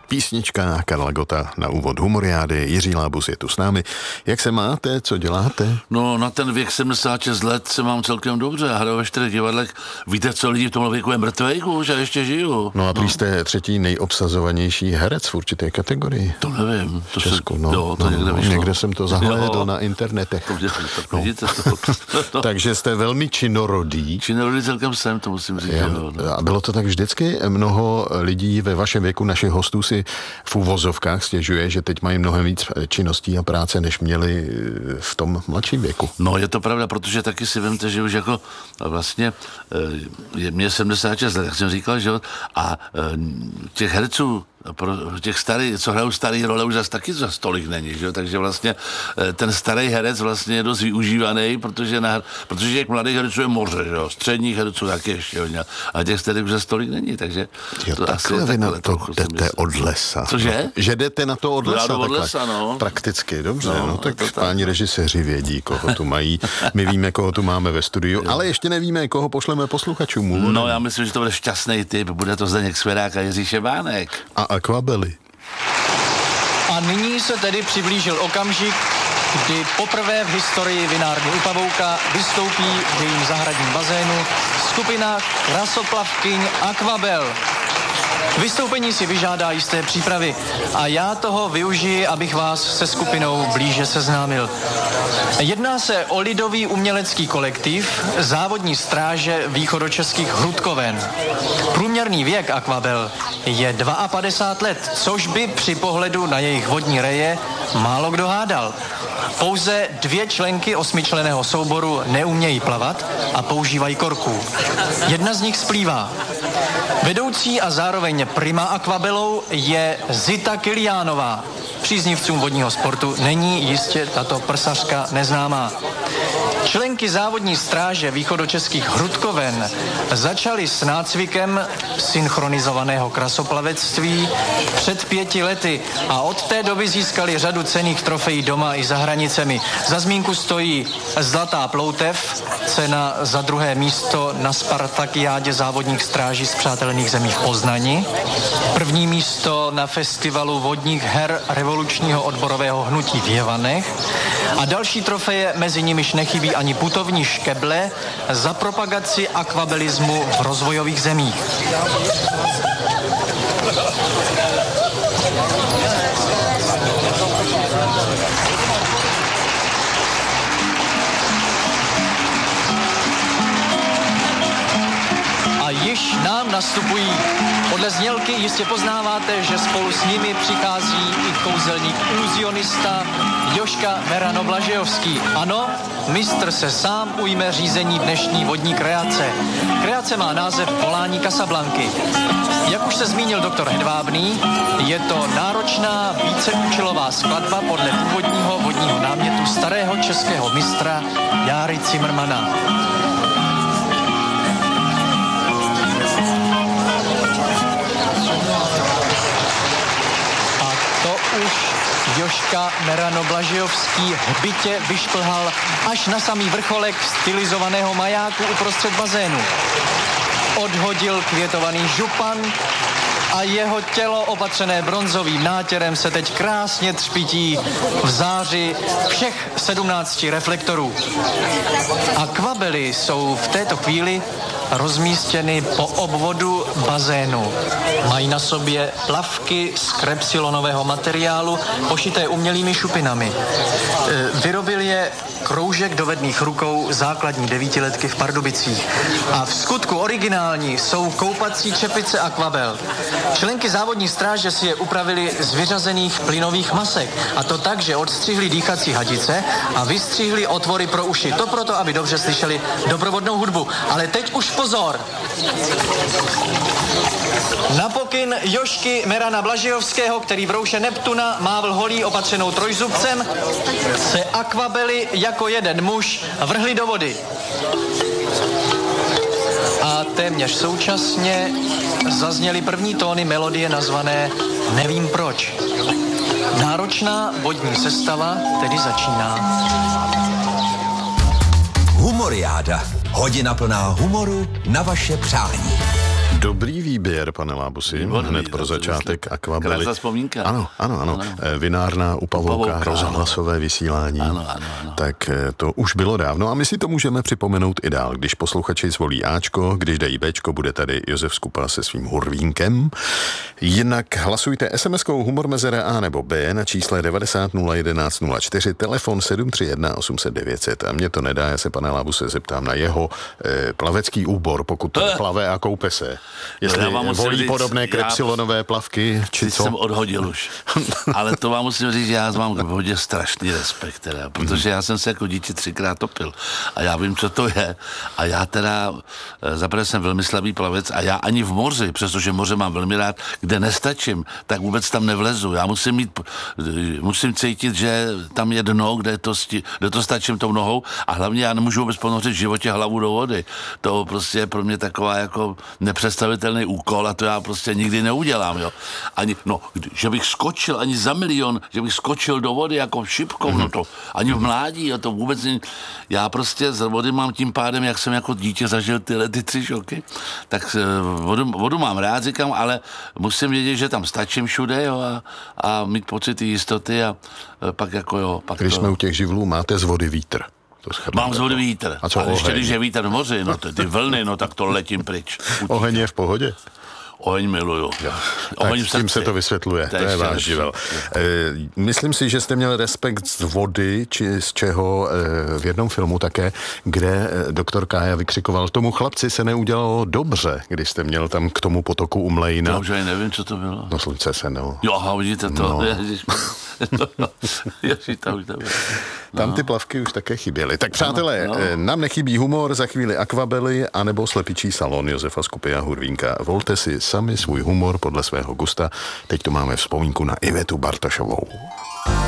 Písnička Karla Gotta na úvod Humoriády. Jiří Lábus je tu s námi. Jak se máte? Co děláte? No, na ten věk 76 let se mám celkem dobře. Hraju ve 4 divadlech. Víte, co lidi v tomhle věku je mrtvej, že ještě žiju. No a prý jste třetí nejobsazovanější herec v určité kategorii. To nevím. To Česku, někde vyšlo. Někde jsem to zahlédl na internetech. Vidíte to. Takže jste velmi činorodý. Činorodý celkem jsem, to musím říct. A bylo to tak vždycky? Mnoho lidí ve vašem věku, našich hostů, si v uvozovkách stěžuje, že teď mají mnohem víc činností a práce, než měli v tom mladším věku. No, je to pravda, protože taky si vemte, že už jako vlastně je mě 76 let, jak jsem říkal, že jo, a těch herců, těch starých, co hrajou starý role, už zase taky zase tolik není, že jo? Takže vlastně ten starý herec vlastně je dost využívaný, protože těch mladých herců je moře, že jo? Středních herců taky ještě hodně, a těch starých už zase tolik není, takže jo, to takhle vy na to jdete od lesa. Cože? No, že jdete na to od lesa, od lesa, no. Prakticky, dobře, no tak páni režiséři vědí, koho tu mají. My víme, koho tu máme ve studiu, ale ještě nevíme, koho pošleme posluchačům. No, já myslím, že to bude šťastný typ, bude to Zdeněk Svěrák a Jiří Šebánek. A Akvabely. A nyní se tedy přiblížil okamžik, kdy poprvé v historii vinárny u Pavouka vystoupí v jejím zahradním bazénu skupina krasoplavkyň Akvabel. Vystoupení si vyžádá jisté přípravy a já toho využiji, abych vás se skupinou blíže seznámil. Jedná se o lidový umělecký kolektiv Závodní stráže východočeských Hrudkoven. Průměrný věk Akvabel je 52 let, což by při pohledu na jejich vodní reje málo kdo hádal. Pouze 2 členky 8členného souboru neumějí plavat a používají korků. Jedna z nich splývá. Vedoucí a zároveň prima Akvabelou je Zita Kiliánová. Příznivcům vodního sportu není jistě tato prsařka neznámá. Členky Závodní stráže východočeských Hrudkoven začaly s nácvikem synchronizovaného krasoplavectví před 5 lety a od té doby získali řadu cenných trofejí doma i za hranicemi. Za zmínku stojí Zlatá ploutev, cena za 2. místo na Spartakiádě závodních stráží spřátelených zemí v Poznani, 1. místo na festivalu vodních her revolučního odborového hnutí v Jevanech a další trofeje, mezi nimiž nechybí ani putovní škeble za propagaci akvabelismu v rozvojových zemích. A již nám nastupují. Podle znělky jistě poznáváte, že spolu s nimi přichází i kouzelník iluzionista Joška Merano-Blažejovský. Ano, mistr se sám ujme řízení dnešní vodní kreace. Kreace má název Volání Casablanky. Jak už se zmínil doktor Hedvábný, je to náročná víceúčelová skladba podle původního vodního námětu starého českého mistra Járy Cimrmana. Už Joška Merano-Blažejovský hbitě vyšplhal až na samý vrcholek stylizovaného majáku uprostřed bazénu. Odhodil květovaný župan a jeho tělo opatřené bronzovým nátěrem se teď krásně třpití v záři všech 17 reflektorů. Akvabely jsou v této chvíli rozmístěny po obvodu bazénu. Mají na sobě plavky z krepsilonového materiálu pošité umělými šupinami. Vyrobil je Kroužek dovedných rukou základní 9letky v Pardubicích. A v skutku originální jsou koupací čepice Akvabel. Členky Závodní stráže si je upravili z vyřazených plynových masek. A to tak, že odstřihli dýchací hadice a vystřihli otvory pro uši. To proto, aby dobře slyšeli doprovodnou hudbu. Ale teď už pozor! Na pokyn Jošky Merana Blažejovského, který v rouše Neptuna mávl holí opatřenou trojzubcem, se Akvabely jako jeden muž vrhli do vody. A téměř současně zazněly první tóny melodie nazvané Nevím proč. Náročná vodní sestava tedy začíná. Humoriáda. Hodina plná humoru na vaše přání. Dobrý výběr, pane Lábusi, hned pro začátek akvabely. Krásná vzpomínka. Ano. Vinárna Upavouka, rozhlasové vysílání. Ano. Tak to už bylo dávno a my si to můžeme připomenout i dál. Když posluchači zvolí Ačko, když dají Bčko, bude tady Josef Skupa se svým hurvínkem. Jinak hlasujte SMS-kou humor mezera A nebo B na čísle 90 011 04, telefon 731 800 900. A mě to nedá, já se pane Lábuse zeptám na jeho plavecký úbor, pokud to plave a koupe se. Jestli volí podobné krepsilonové plavky, či co? Jsem odhodil už. Ale to vám musím říct, já mám k vodě strašný respekt, teda, protože já jsem se jako dítě 3krát topil a já vím, co to je. A já teda, zaprvé jsem velmi slabý plavec a já ani v moři, přestože moře mám velmi rád, kde nestačím, tak vůbec tam nevlezu. Já musím cítit, že tam je dno, kde to stačím tou nohou a hlavně já nemůžu vůbec ponořit v životě hlavu do vody. To prostě je pro mě taková jako nepředstavitelný úkol a to já prostě nikdy neudělám, jo. Že bych skočil ani za milion, že bych skočil do vody jako šipkou, no to ani v mládí, a to vůbec já prostě z vody mám tím pádem, jak jsem jako dítě zažil ty 3 šoky, tak vodu mám rád, říkám, ale musím vědět, že tam stačím všude, jo, a mít pocit jistoty a pak jako jo. Když jsme u těch živlů, máte z vody vítr. Mám z vody vítr. A co ale ještě když je vítr v moři, no ty vlny, no tak to letím pryč. Oheň je v pohodě? Oheň miluju. Tak s tím se to vysvětluje, to je váš živel. Myslím si, že jste měl respekt z vody, či z čeho v jednom filmu také, kde doktor Kája vykřikoval, tomu chlapci se neudělalo dobře, když jste měl tam k tomu potoku u mlejna. Já už ani nevím, co to bylo. No slunce se no. Jo, aha, vidíte to. No. Tam ty plavky už také chyběly. Tak přátelé, nám nechybí humor, za chvíli akvabely, anebo slepičí salon Josefa Skupy a Hurvínka. Volte si sami svůj humor podle svého gusta. Teď tu máme vzpomínku na Ivetu Bartošovou.